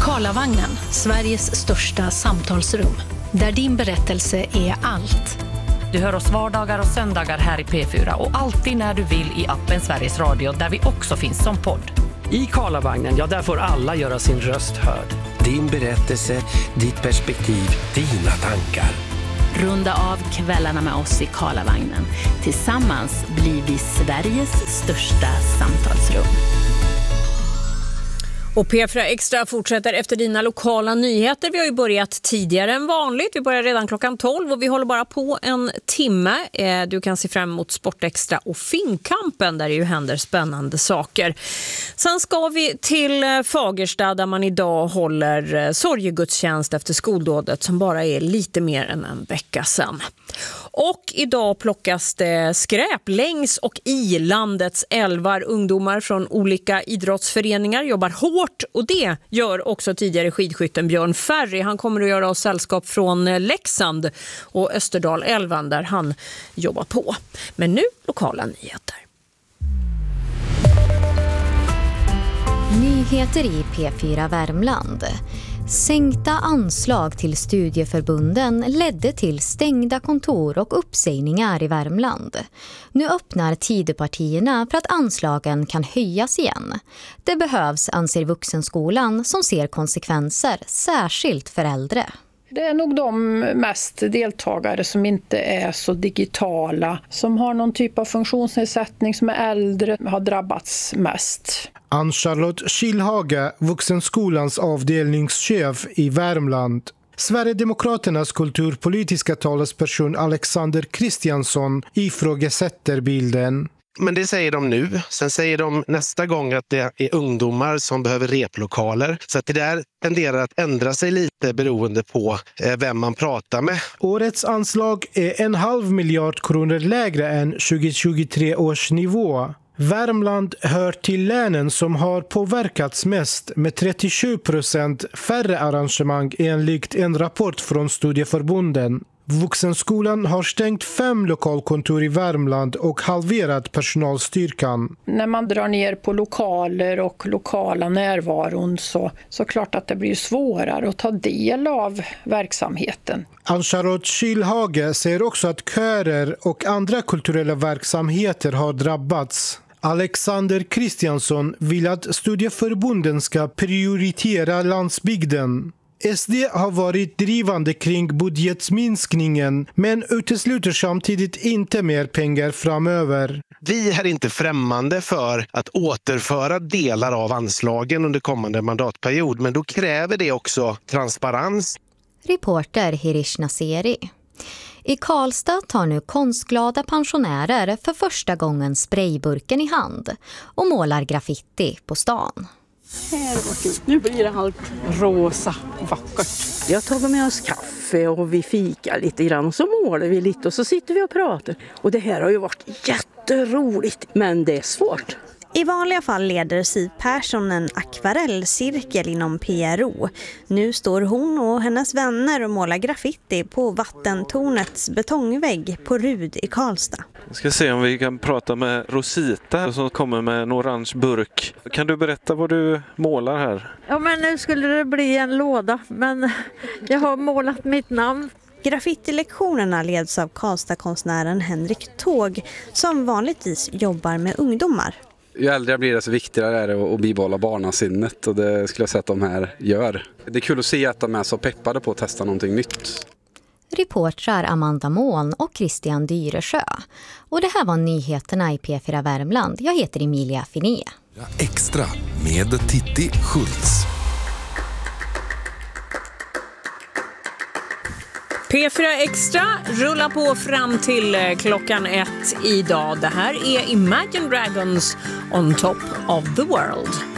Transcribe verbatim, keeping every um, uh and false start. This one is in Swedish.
Karlavagnen, Sveriges största samtalsrum. Där din berättelse är allt. Du hör oss vardagar och söndagar här i P fyra och alltid när du vill i appen Sveriges Radio där vi också finns som podd. I Karlavagnen, ja där får alla göra sin röst hörd. Din berättelse, ditt perspektiv, dina tankar. Runda av kvällarna med oss i Karlavagnen. Tillsammans blir vi Sveriges största samtalsrum. Och P fyra Extra fortsätter efter dina lokala nyheter. Vi har ju börjat tidigare än vanligt. Vi börjar redan klockan tolv och vi håller bara på en timme. Du kan se fram emot Sportextra och Finnkampen där det ju händer spännande saker. Sen ska vi till Fagersta där man idag håller sorgegudstjänst efter skoldådet som bara är lite mer än en vecka sedan. Och idag plockas det skräp längs och i landets älvar. Ungdomar från olika idrottsföreningar jobbar hårt och det gör också tidigare skidskytten Björn Ferry. Han kommer att göra oss sällskap från Leksand och Österdalälven där han jobbar på. Men nu lokala nyheter. Nyheter i P fyra Värmland. Sänkta anslag till studieförbunden ledde till stängda kontor och uppsägningar i Värmland. Nu öppnar Tidöpartierna för att anslagen kan höjas igen. Det behövs, anser Vuxenskolan, som ser konsekvenser, särskilt för äldre. Det är nog de mest deltagare som inte är så digitala, som har någon typ av funktionsnedsättning, som är äldre, har drabbats mest. Ann-Charlotte Kilhage, Vuxenskolans avdelningschef i Värmland. Sverigedemokraternas kulturpolitiska talesperson Alexander Kristiansson ifrågasätter bilden. Men det säger de nu. Sen säger de nästa gång att det är ungdomar som behöver replokaler. Så att det där tenderar att ändra sig lite beroende på vem man pratar med. Årets anslag är en halv miljard kronor lägre än tjugohundratjugotre års nivå. Värmland hör till länen som har påverkats mest med trettiosju procent färre arrangemang enligt en rapport från studieförbunden. Vuxenskolan har stängt fem lokalkontor i Värmland och halverat personalstyrkan. När man drar ner på lokaler och lokala närvaron så, så klart att det blir svårare att ta del av verksamheten. Ann-Charlotte Kilhage säger också att körer och andra kulturella verksamheter har drabbats. Alexander Kristiansson vill att studieförbunden ska prioritera landsbygden. S D har varit drivande kring budgetminskningen men utesluter samtidigt inte mer pengar framöver. Vi är inte främmande för att återföra delar av anslagen under kommande mandatperiod, men då kräver det också transparens. Reporter Hirish Naseri. I Karlstad tar nu konstglada pensionärer för första gången sprayburken i hand och målar graffiti på stan. Nu blir det allt rosa vackert. Vi har tagit med oss kaffe och vi fikar lite grann och så målar vi lite och så sitter vi och pratar. Och det här har ju varit jätteroligt, men det är svårt. I vanliga fall leder Siv Persson en akvarellcirkel inom P R O. Nu står hon och hennes vänner och målar graffiti på vattentornets betongvägg på Rud i Karlstad. Vi ska se om vi kan prata med Rosita som kommer med en orange burk. Kan du berätta vad du målar här? Ja, men nu skulle det bli en låda, men jag har målat mitt namn. Graffitilektionerna leds av Karlstad-konstnären Henrik Tåg som vanligtvis jobbar med ungdomar. Ju äldre jag blir desto viktigare är det att bibehålla barnasinnet och det skulle jag säga att de här gör. Det är kul att se att de är så peppade på att testa någonting nytt. Reportrar Amanda Mån och Christian Dyresjö. Och det här var nyheterna i P fyra Värmland. Jag heter Emilia Finé. Extra med Titti Schultz. P fyra Extra rullar på fram till klockan ett idag. Det här är Imagine Dragons On Top of the World.